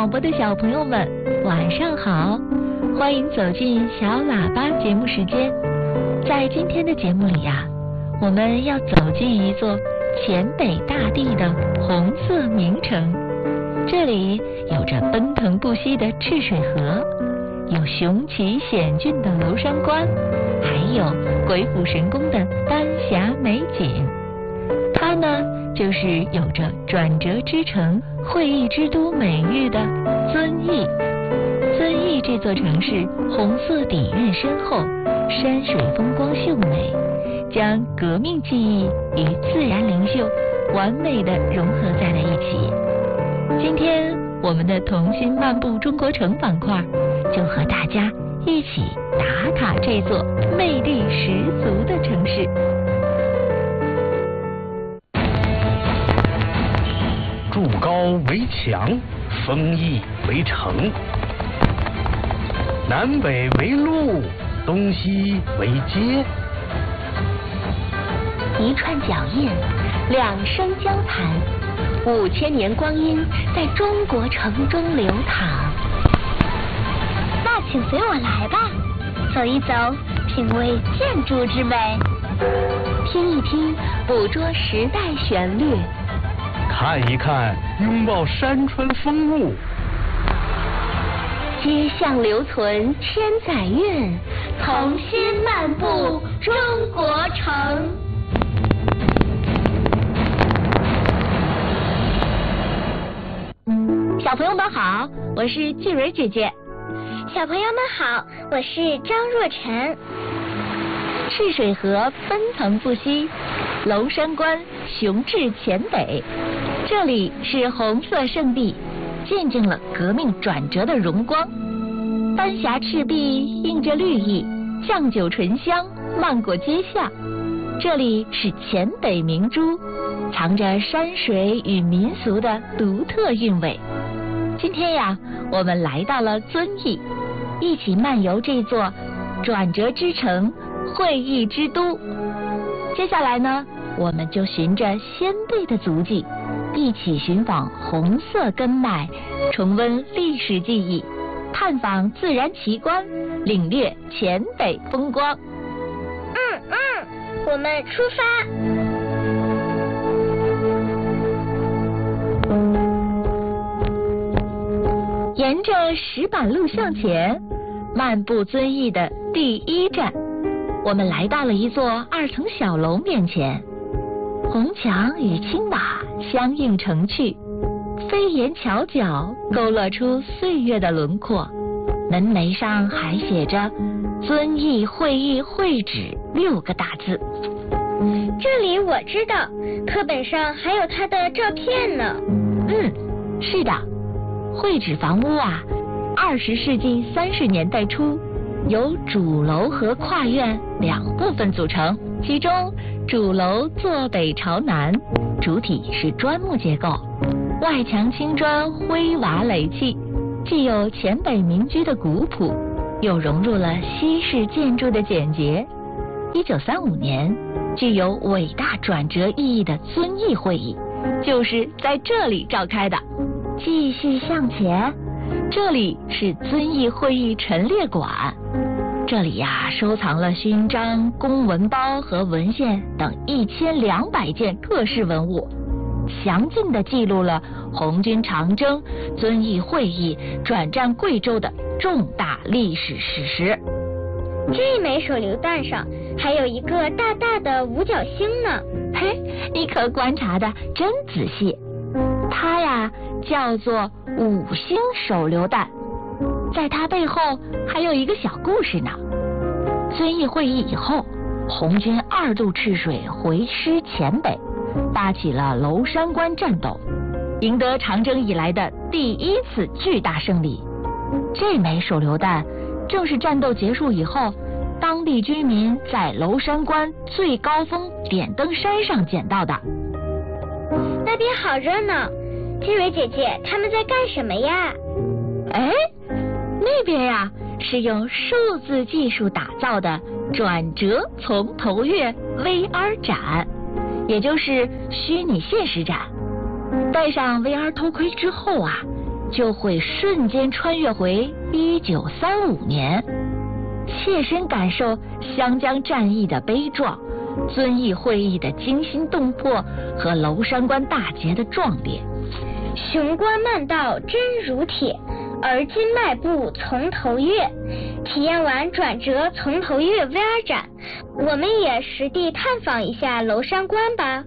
播的小朋友们，晚上好！欢迎走进小喇叭节目时间。在今天的节目里呀，我们要走进一座黔北大地的红色名城。这里有着奔腾不息的赤水河，有雄奇险峻的娄山关，还有鬼斧神工的丹霞美景。它呢，就是有着转折之城、会议之都美誉的遵义。遵义这座城市红色底蕴深厚，山水风光秀美，将革命记忆与自然灵秀完美地融合在了一起。今天我们的童心漫步中国城板块就和大家一起打卡这座魅力十足的城市。 筑高为墙，封邑为城，南北为路，东西为街。 一串脚印，两声交谈，5000年光阴在中国城中流淌。 那请随我来吧，走一走，品味建筑之美； 听一听，捕捉时代旋律； 看一看，拥抱山川风物。 街巷留存千载韵，童心漫步中国城。 小朋友们好，我是季蕊姐姐。 小朋友们好，我是张若晨。 赤水河奔腾不息，娄山关雄峙黔北，这里是红色圣地，见证了革命转折的荣光。丹霞赤壁映着绿意，酱酒醇香漫过街巷。这里是黔北明珠，藏着山水与民俗的独特韵味。今天呀，我们来到了遵义，一起漫游这座转折之城、会议之都。接下来呢，我们就循着先辈的足迹，一起寻访红色根脉，重温历史记忆，探访自然奇观，领略黔北风光。 我们出发。 沿着石板路向前，漫步遵义的第一站，我们来到了一座2层小楼面前。红墙与青瓦相映成趣，飞檐翘角勾勒出岁月的轮廓，门楣上还写着遵义会议会址6个大字。 这里我知道，课本上还有他的照片呢。 是的，会址房屋啊，20世纪30年代初由主楼和跨院2部分组成，其中主楼坐北朝南，主体是砖木结构，外墙青砖灰瓦垒砌，既有黔北民居的古朴，又融入了西式建筑的简洁。1935年，具有伟大转折意义的遵义会议就是在这里召开的。继续向前，这里是遵义会议陈列馆，这里呀，收藏了勋章、公文包和文献等1200件各式文物，详尽地记录了红军长征、遵义会议转战贵州的重大历史史实。 这枚手榴弹上还有一个大大的五角星呢。 嘿，你可观察的真仔细。它呀叫做5星手榴弹，在它背后还有一个小故事呢。遵义会议以后，红军2渡赤水回师黔北，发起了娄山关战斗，赢得长征以来的第1次巨大胜利。这枚手榴弹正是战斗结束以后，当地居民在娄山关最高峰点灯山上捡到的。 那边好热闹，季蕊姐姐他们在干什么呀？ 那边呀是用数字技术打造的转折从头越 VR 展，也就是虚拟现实展。戴上 VR 头盔之后啊， 就会瞬间穿越回1935年，切身感受湘江战役的悲壮、遵义会议的惊心动魄和娄山关大捷的壮烈。 雄关漫道真如铁，而今迈步从头越。体验完转折从头越 VR 展，我们也实地探访一下娄山关吧。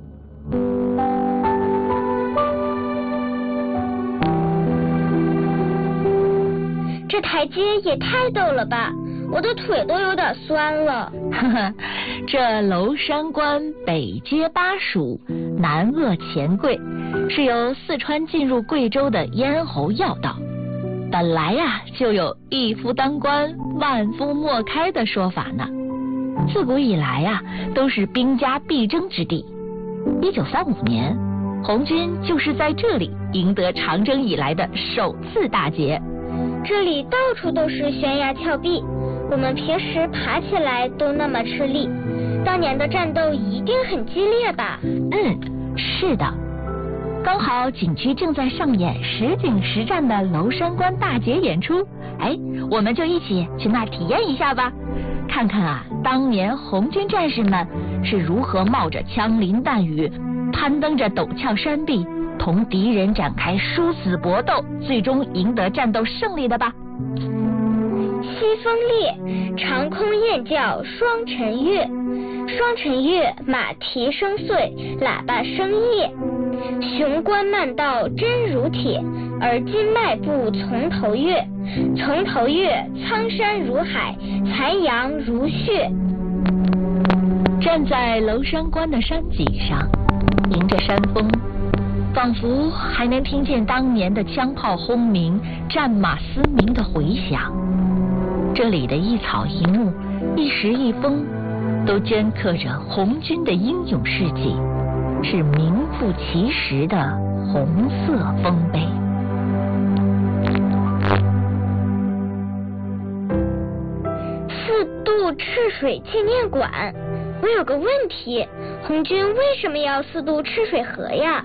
这台阶也太陡了吧，我的腿都有点酸了。 这娄山关北接巴蜀，南扼黔桂，是由四川进入贵州的咽喉要道。本来呀，就有一夫当关，万夫莫开的说法呢。自古以来呀，都是兵家必争之地。1935年，红军就是在这里赢得长征以来的首次大捷。 这里到处都是悬崖峭壁，我们平时爬起来都那么吃力，当年的战斗一定很激烈吧？ 是的。刚好景区正在上演实景实战的娄山关大捷演出，我们就一起去那儿体验一下吧，看看啊，当年红军战士们是如何冒着枪林弹雨，攀登着陡峭山壁，同敌人展开殊死搏斗，最终赢得战斗胜利的吧。 西风烈，长空雁叫双晨月，双晨月，马蹄声碎，喇叭声夜。雄关漫道真如铁，而今迈步从头越。从头越，苍山如海，残阳如血。 站在娄山关的山脊上，迎着山风，仿佛还能听见当年的枪炮轰鸣、战马嘶鸣的回响。这里的一草一木、一石一峰，都镌刻着红军的英勇事迹，是名副其实的红色丰碑。 四渡赤水纪念馆，我有个问题，红军为什么要四渡赤水河呀？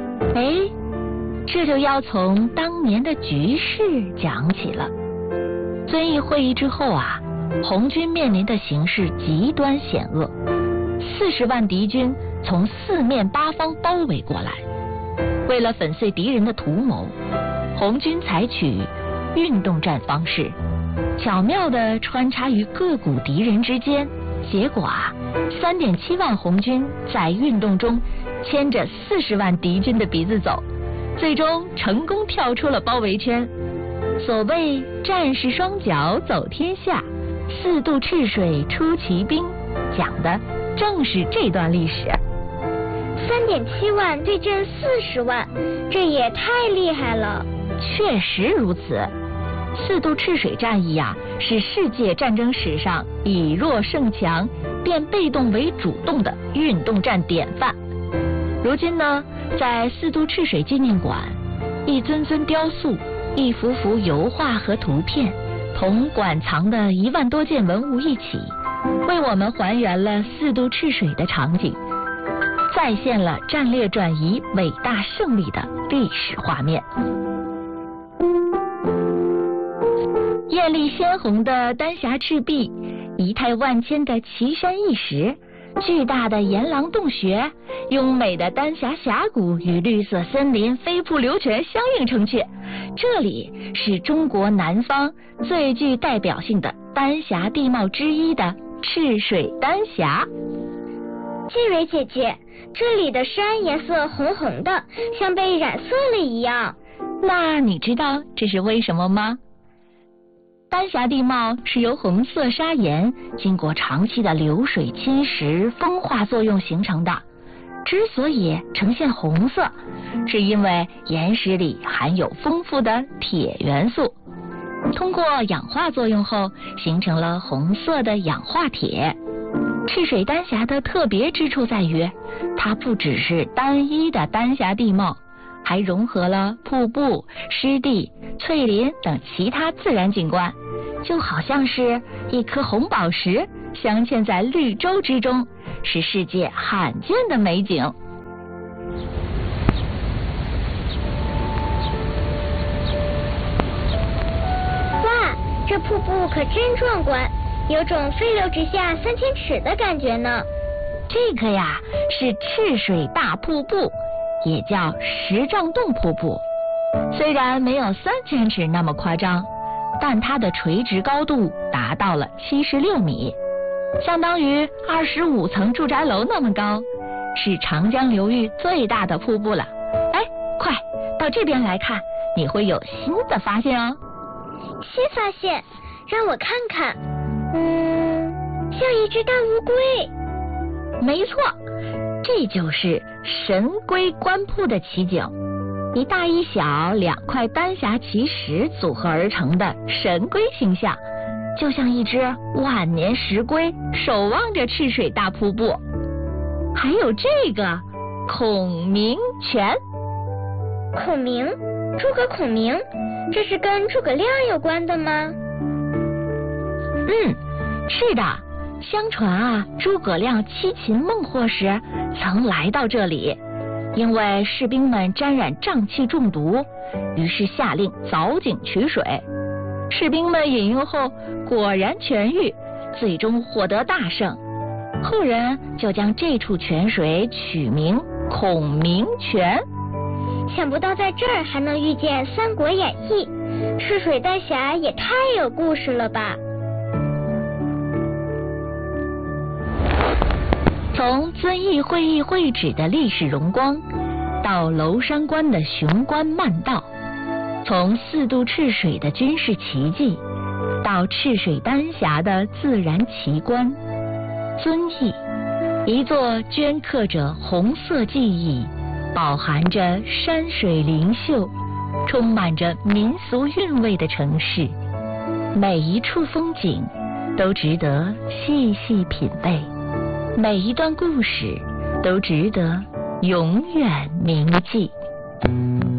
这就要从当年的局势讲起了。遵义会议之后啊，红军面临的形势极端险恶，40万敌军从四面八方包围过来。为了粉碎敌人的图谋，红军采取运动战方式，巧妙地穿插于各股敌人之间。结果啊，3.7万红军在运动中牵着40万敌军的鼻子走，最终成功跳出了包围圈。所谓战士双脚走天下，四渡赤水出奇兵，讲的正是这段历史。 3.7万对阵40万，这也太厉害了。 确实如此。四渡赤水战役啊，是世界战争史上以弱胜强、变被动为主动的运动战典范。如今呢，在四渡赤水纪念馆，一尊尊雕塑、一幅幅油画和图片，同馆藏的1万多件文物一起，为我们还原了四渡赤水的场景，再现了战略转移伟大胜利的历史画面。艳丽鲜红的丹霞赤壁，仪态万千的奇山异石，巨大的岩廊洞穴，优美的丹霞峡谷与绿色森林飞瀑流泉相映成趣。这里是中国南方最具代表性的丹霞地貌之一的赤水丹霞。 静蕊姐姐，这里的山颜色红红的，像被染色了一样。 那你知道这是为什么吗？丹霞地貌是由红色砂岩经过长期的流水侵蚀风化作用形成的。之所以呈现红色，是因为岩石里含有丰富的铁元素，通过氧化作用后形成了红色的氧化铁。赤水丹霞的特别之处在于，它不只是单一的丹霞地貌，还融合了瀑布、湿地、翠林等其他自然景观，就好像是一颗红宝石镶嵌在绿洲之中，是世界罕见的美景。 这瀑布可真壮观，有种飞流直下3000尺的感觉呢。 这个呀是赤水大瀑布，也叫石帐洞瀑布。虽然没有3000尺那么夸张，但它的垂直高度达到了76米，相当于25层住宅楼那么高，是长江流域最大的瀑布了。哎，快到这边来看，你会有新的发现哦。 新发现，让我看看。像一只大乌龟。 没错，这就是神龟观瀑的奇景。一大一小2块丹霞奇石组合而成的神龟形象，就像一只万年石龟守望着赤水大瀑布。还有这个孔明泉。 孔明？诸葛孔明？这是跟诸葛亮有关的吗？ 是的。相传啊，诸葛亮七擒孟获时曾来到这里，因为士兵们沾染瘴气中毒，于是下令凿井取水。士兵们饮用后果然痊愈，最终获得大胜。后人就将这处泉水取名孔明泉。 想不到在这儿还能遇见《三国演义》，赤水丹霞也太有故事了吧。 从遵义会议会址的历史荣光，到娄山关的雄关漫道，从4渡赤水的军事奇迹，到赤水丹霞的自然奇观，遵义，一座镌刻着红色记忆，饱含着山水灵秀，充满着民俗韵味的城市。每一处风景都值得细细品味，每一段故事都值得永远铭记。